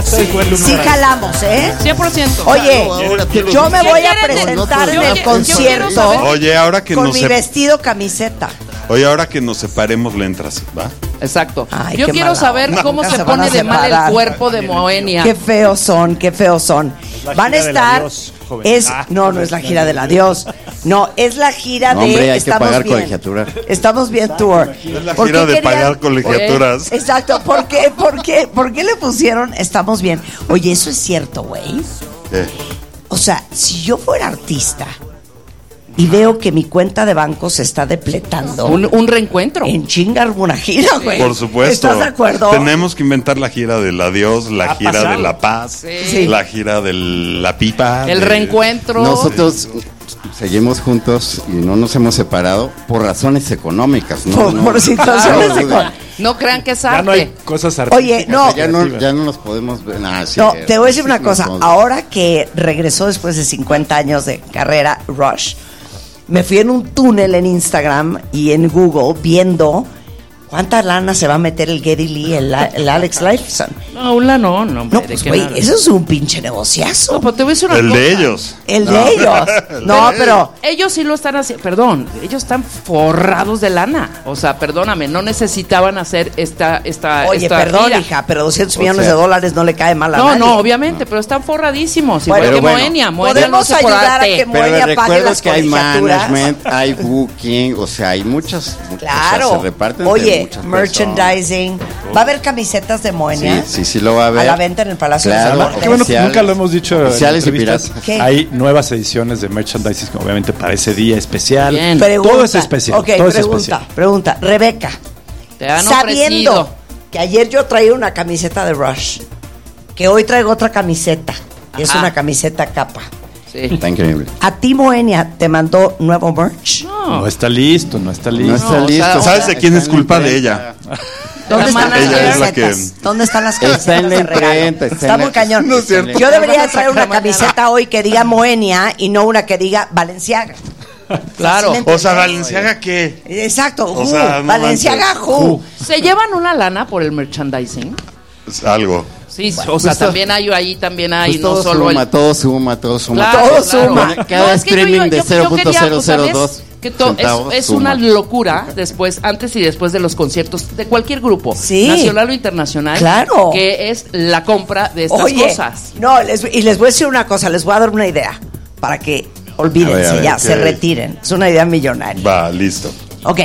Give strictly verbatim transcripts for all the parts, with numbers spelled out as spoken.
Sí, sí jalamos, ¿eh? cien por ciento. Oye, claro, yo me voy a de- presentar yo- en el yo- concierto yo quiero Oye, ahora que con nos mi se- vestido camiseta. Oye, ahora que nos separemos le entras, ¿va? Exacto. Ay, Yo qué quiero mala saber onda. cómo Nunca se se van a pone de mal separar. el cuerpo de Moenia. Qué feos son, qué feos son. la Van a gira del estar. adiós, joven. Es, Ah, no, no es la gira del adiós. No, es la gira No, de. hombre, hay que estamos pagar bien. colegiatura. Estamos bien tour. Es la ¿Por gira qué de querían- pagar colegiaturas. Exacto. ¿Por qué, por qué, por qué le pusieron estamos bien? Oye, eso es cierto, güey. ¿Qué? O sea, si yo fuera artista y veo que mi cuenta de banco se está depletando, Un, un reencuentro. en chingar una gira, güey. Por supuesto. ¿Estás de acuerdo? Tenemos que inventar la gira del adiós, la Ha gira pasado. de la paz, Sí. la gira de la pipa. El de- reencuentro. Nosotros seguimos juntos y no nos hemos separado por razones económicas, ¿no? Por- no, por situaciones no, económicas. No crean que es Ya arte. no hay cosas artísticas. Oye, no. Ya no, ya no nos podemos ver. Nah, sí, No, eh, te voy a decir sí, una nos cosa. podemos ver. Ahora que regresó después de cincuenta años de carrera, Rush, me fui en un túnel en Instagram y en Google viendo cuánta lana se va a meter el Geddy Lee, el, el Alex Lifeson. No, Ula no, no, hombre. No, ¿de pues, qué güey, nada? eso es un pinche negociazo. No, pues te voy a decir una El cosa. de ellos. El de ellos. No, pero. Ellos sí lo están haciendo, perdón, ellos están forrados de lana. O sea, perdóname, no necesitaban hacer esta esta Oye, esta perdón, gira. hija, pero doscientos O millones sea, de dólares no le cae mal a No, nadie. no, obviamente, pero están forradísimos. Bueno, Igual que bueno, Moenia. Moenia lo podemos hace por ayudar a arte. que Pero Moenia le pague recuerdas las que hay colegiaturas. management, hay booking, o sea, hay muchas. muchas, Claro. o sea, se reparten entre Oye, muchas merchandising. ¿Va a haber camisetas de Moenia? Sí, sí, sí lo va a ver. A la venta en el Palacio de Claro, San Marcos. Qué bueno que Oficiales, nunca lo hemos dicho en oficiales y entrevistas. piratas. ¿Qué? Hay nuevas ediciones de merchandising, obviamente para ese día especial. Bien. Pregunta. Todo es especial. Ok, todo es pregunta, especial. pregunta. Rebeca, Te han sabiendo ofrecido. que ayer yo traía una camiseta de Rush, que hoy traigo otra camiseta, y es Ajá. una camiseta capa. Sí. Está increíble. ¿A ti, Moenia, te mandó nuevo merch? No. No está listo, no está listo. No está o listo. sea, ¿Sabes de quién Está es en culpa la de imprenta. ella? ¿Dónde La están las manager es la camisetas? que- ¿Dónde están las Está camisetas en la de regalo? imprenta, está Está en muy la- cañón. No es cierto. Yo debería Vamos a traer una sacar mañana. camiseta hoy que diga Moenia y no una que diga Valenciaga. Claro. ¿Sí me O sea, entiendes? ¿Valenciaga qué? Exacto, O Who, sea, no Valenciaga manches. Who. ¿Se llevan una lana por el merchandising? Es algo. Sí, o sea, pues to- también hay ahí también hay Pues no todo solo suma, el todo suma, todo suma. Claro, todo claro. suma. Cada es que yo- streaming yo- de yo cero punto quería, cero pues, cero ¿sabes? dos Que to- centavos es, es suma. una locura después, antes y después de los conciertos de cualquier grupo, Sí. nacional o internacional, Claro. que es la compra de estas Oye, cosas. no, les- y les voy a decir una cosa, les voy a dar una idea para que olvídense A ver, a ver, ya, ok. se retiren. Es una idea millonaria. Va, listo. Ok,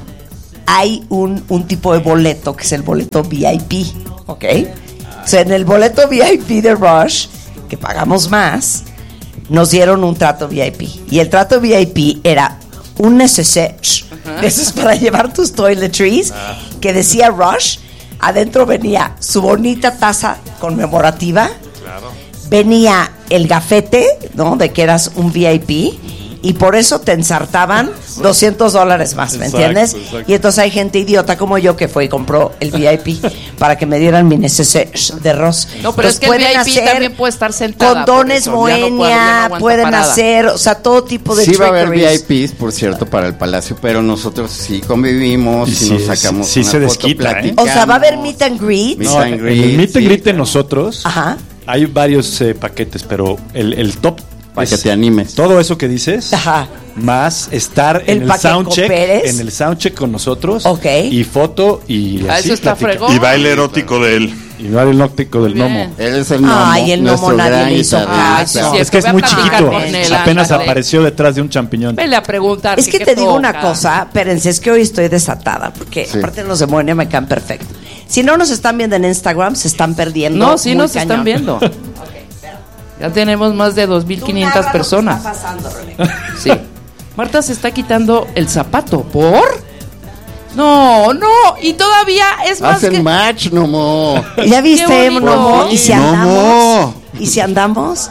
hay un, un tipo de boleto que es el boleto V I P, ¿ok? O sea, en el boleto V I P de Rush, que pagamos más, nos dieron un trato V I P. Y el trato V I P era un neceser, de esos para llevar tus toiletries, que decía Rush. Adentro venía su bonita taza conmemorativa. Venía el gafete, ¿no? De que eras un V I P. Y por eso te ensartaban doscientos dólares más, ¿me Exacto, entiendes? exacto. Y entonces hay gente idiota como yo que fue y compró el V I P para que me dieran mi neceser de Ross. No, pero es que el pueden V I P hacer también puede estar sentada, condones por eso, ya no puede- ya no Moenia, aguanta pueden parada. hacer, o sea, todo tipo de Sí va a haber trickeries. V I Ps, por cierto, para el Palacio, pero nosotros sí convivimos, Y sí, sí, nos sacamos sí, sí una se foto, desquita, ¿eh? platicamos. O sea, va a haber meet and greet. Meet No, and en greet, el meet and sí, greet de claro. nosotros Ajá. hay varios eh, paquetes, pero el, el top Para es que te animes. todo eso que dices, Ajá. más estar El en el Paqueco soundcheck, Pérez. en el soundcheck con nosotros, Ok. y foto y Ah, así eso está platica. fregón. Y baile erótico de él. Y no el nóctico del Muy bien. gnomo. Él es el gnomo. Ay, el gnomo nuestro nadie gran le hizo guitarrista. caso. caso. Sí, Es que es voy a muy platicar chiquito, con él, apenas ándale. apareció detrás de un champiñón. Vele a preguntar. Es que qué te digo una toca. cosa, espérense, es que hoy estoy desatada, porque Sí. aparte los de Moenia me caen perfecto. Si no nos están viendo en Instagram, se están perdiendo. No, sí muy nos cañón. están viendo. Ya tenemos más de dos mil Tú quinientas narra lo que personas. está pasando, Rebeca. Sí. Marta se está quitando el zapato. ¿Por? No, no. Y todavía es más Hacen que... match, gnomo. ¿Ya viste, Qué bonito. Momo? ¿Y si Momo. andamos? ¿Y si andamos?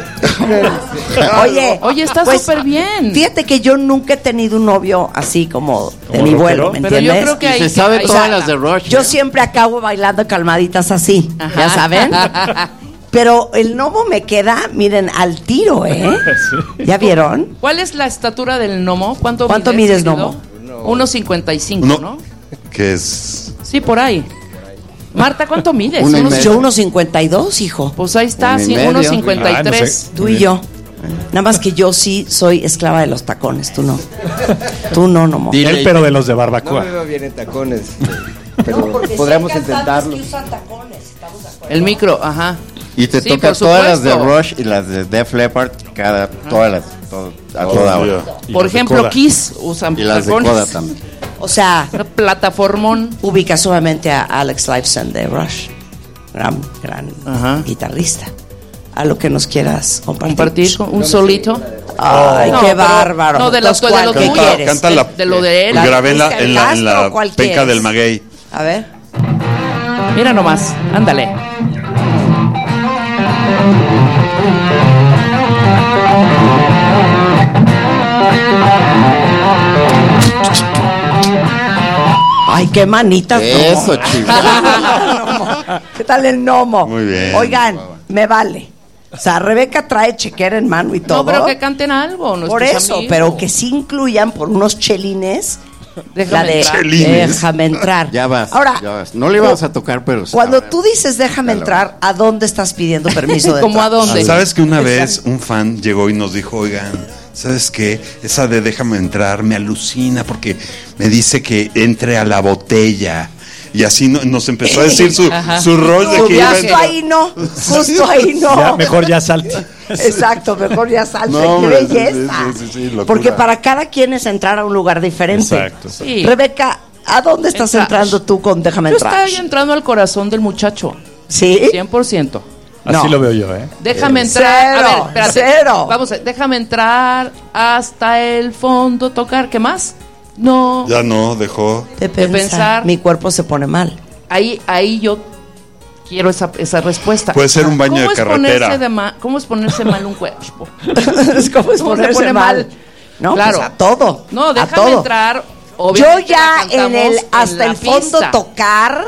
Oye, Oye, está pues, súper bien. Fíjate que yo nunca he tenido un novio así como de ¿Como mi rockero? vuelo, ¿me Pero yo entiendes? creo que Y hay se que- sabe hay- todas o sea, las de Rush. Yo ¿eh? siempre acabo bailando calmaditas así, Ajá. ya saben. Pero el gnomo me queda, miren, al tiro, ¿eh? ¿Ya vieron? ¿Cuál es la estatura del gnomo? ¿Cuánto, ¿Cuánto mides, mides, querido? gnomo? uno cincuenta y cinco, No. ¿no? Que es. Sí, por ahí. Marta, ¿cuánto mides? Uno y Unos- medio. Yo unos cincuenta y dos, hijo. Pues ahí está, Uno y sí, medio. unos cincuenta y Ah, no tres. sé. Tú y yo. Nada más que yo sí soy esclava de los tacones, tú no. Tú no, no, mo. Dile- Él, pero de los de No me barbacoa. veo bien en tacones, pero podríamos intentarlo. El micro, ajá. Y te Sí, toca por todas las de supuesto. Rush y las de Def Leppard, cada, todas las, todo- a toda hora. Y Por los de ejemplo, Coda. Kiss usan Y las de tacones. Coda también. O sea, Plataformón. ubica solamente a Alex Lifeson de Rush. Gran, gran Ajá. guitarrista. A lo que nos quieras compartir. Compartir con un solito. Ay, No, qué pero- bárbaro. no, de los- Entonces, de lo ¿cuál tuyo. quieres? Canta la, De lo de él. que grabé en la, ¿Música en del la, en Castro la o cuál penca quieres? del maguey. A ver. Mira nomás, ándale. Ay, qué manitas. Eso, Nomo. chivo. ¿Qué tal el gnomo? Muy bien. Oigan, me vale. O sea, Rebeca trae chequera en mano y todo. No, pero que canten algo. Por nuestros eso, amigos. pero que sí incluyan por unos chelines. Déjame la de entrar. Chelines. déjame entrar. Ya vas. Ahora, ya vas. No le íbamos a tocar, pero. cuando ahora- tú dices déjame Ya lo- entrar, ¿a dónde estás pidiendo permiso de ¿Cómo entrar? a dónde? ¿Sabes que una vez un fan llegó y nos dijo, oigan, ¿sabes qué? Esa de déjame entrar me alucina porque me dice que entre a la botella. Y así no- nos empezó a decir su, Ajá. su rol de No, que iba a justo entrar. ahí no, justo ahí no. Ya, mejor ya salte. Exacto, mejor ya salte. No, ¡Qué hombre, sí, belleza! sí, sí, sí, locura. Porque para cada quien es entrar a un lugar diferente. Exacto. Sí. Rebeca, ¿a dónde estás Entra- entrando tú con déjame Yo entrar? estaba entrando al corazón del muchacho. ¿Sí? cien por ciento. Así No. lo veo yo, ¿eh? Déjame Eh, entrar. cero, a ver, espérate. cero. Vamos, a- déjame entrar hasta el fondo, tocar. ¿Qué más? No. Ya no, dejó. De pensar, pensar. mi cuerpo se pone mal. Ahí, ahí yo quiero esa, esa respuesta. Puede ser un baño ¿Cómo de es carretera. ponerse de ma- ¿Cómo es ponerse mal un cuerpo? Es como es ¿Cómo se ponerse pone mal. mal? No, Claro. pues a todo. No, a déjame todo. entrar. Yo Obviamente ya la en cantamos el en hasta la el fondo pista. tocar,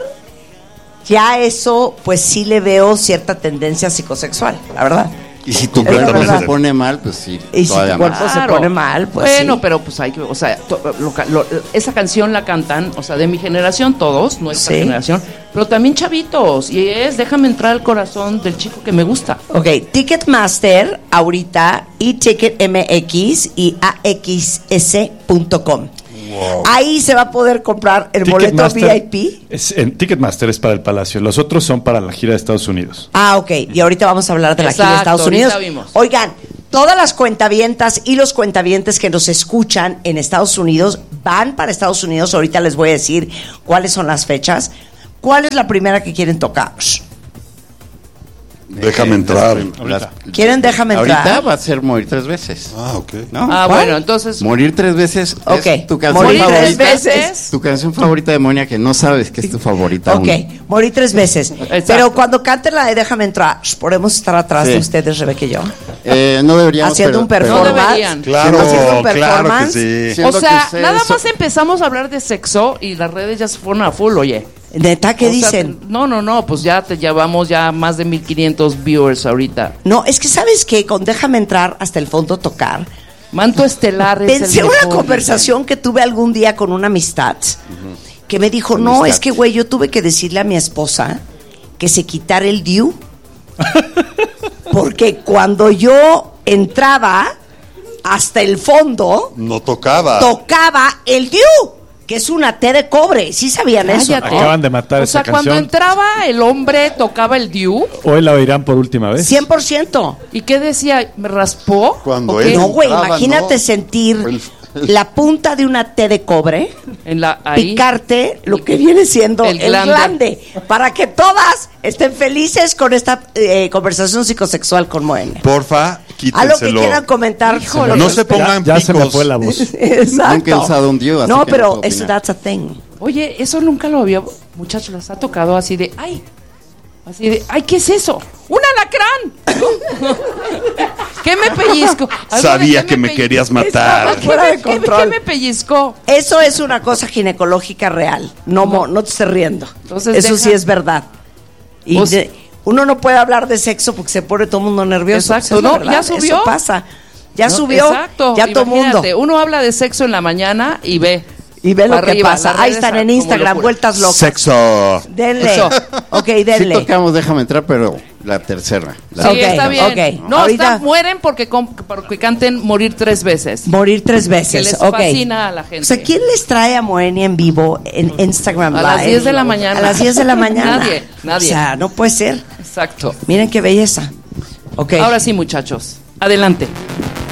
ya eso, pues sí le veo cierta tendencia psicosexual, la verdad. Y si tu Es la cuerpo verdad. se pone mal, pues sí. Y si todavía tu cuerpo más. se pone mal, pues bueno, sí. pero pues hay que, o sea, to- lo ca- lo- esa canción la cantan, o sea, de mi generación todos, nuestra Sí. generación, pero también chavitos, y es déjame entrar al corazón del chico que me gusta. Ok, Ticketmaster ahorita y Ticket M X y A X S punto com. Ahí se va a poder comprar el boleto Ticketmaster V I P. Es, en Ticketmaster es para el Palacio. Los otros son para la gira de Estados Unidos. Ah, ok. Y ahorita vamos a hablar de la gira de Exacto, Estados Unidos. ahorita vimos. Oigan, todas las cuentavientas y los cuentavientes que nos escuchan en Estados Unidos van para Estados Unidos. Ahorita les voy a decir cuáles son las fechas. ¿Cuál es la primera que quieren tocar? Déjame entrar. Las- ¿Quieren déjame entrar? Ahorita va a ser morir tres veces. Ah, ok. ¿No? Ah, ¿Cuál? bueno, entonces Morir tres veces Ok. es tu canción Morir tres favorita. veces. Tu canción favorita de Monia que no sabes que es tu favorita. Ok, aún. morí tres veces. Pero cuando canten la de déjame entrar, podemos estar atrás Sí. de ustedes, Rebeca y yo. Eh, no deberíamos. Haciendo pero- un pero- no performance. deberían. Claro, Haciendo un claro que performance. sí. O Siento sea, que sé nada eso. más empezamos a hablar de sexo y las redes ya se fueron a full, oye. ¿Neta qué O sea, dicen? no, no, no, pues ya te llevamos ya más de mil quinientos viewers ahorita. No, es que ¿sabes qué? Con déjame entrar hasta el fondo tocar. Manto estelar es Pensé el una mejor, conversación que tuve algún día con una amistad que me dijo, no, Amistad. es que güey, yo tuve que decirle a mi esposa que se quitara el D U porque cuando yo entraba hasta el fondo, No tocaba. tocaba el D U, que es una T de cobre. ¿Sí sabían eso? Cállate. Acaban de matar O esa sea, cuando canción. entraba el hombre tocaba el diu. Hoy la oirán por última vez. cien por ciento. ¿Y qué decía? ¿Me raspó? Cuando ¿O él- qué? No, güey, entraba, imagínate no. sentir El- la punta de una T de cobre, En la, ahí. picarte lo que viene siendo el, El glande. glande. para que todas estén felices con esta eh, conversación psicosexual con Moenia. Porfa, A lo que quítenselo. quieran comentar. Híjole. No se pongan Ya, ya se me picos. fue la voz. Exacto. Nunca he usado un D U, así No, que pero no puedo eso, opinar. that's a thing. Oye, eso nunca lo había. Muchachos, les ha tocado así de. ¡Ay! Así de. ¡Ay, qué es eso! ¡Un alacrán! ¿Qué me pellizco? Algo de Sabía qué que me pellizco. querías matar. ¿Qué Fuera me- de qué me- control. ¿Qué me pellizcó? Eso es una cosa ginecológica real. No, mo- no te estés riendo. Entonces eso deja- sí es verdad. Y Pues- de- uno no puede hablar de sexo porque se pone todo el mundo nervioso. Exacto. Pues es la No, verdad, ya subió. Eso pasa. Ya No, subió. Exacto. Ya todo el mundo. Imagínate, uno habla de sexo en la mañana y ve. y ve lo Para que arriba, pasa. las Ahí redes están en como Instagram, locura. vueltas locas. Sexo. Denle. Eso. Ok, Sí denle. tocamos Déjame Entrar, pero la tercera. La Sí, Ok, está bien. ok. No, Ahorita- está- mueren porque, com- porque canten Morir tres veces. Morir tres veces. Que les ok. fascina a la gente. O sea, ¿quién les trae a Moenia en vivo en Instagram A Live? las diez de la mañana. A las diez de la mañana. Nadie, nadie. O sea, no puede ser. Exacto. Miren qué belleza. Ok. Ahora sí, muchachos. Adelante.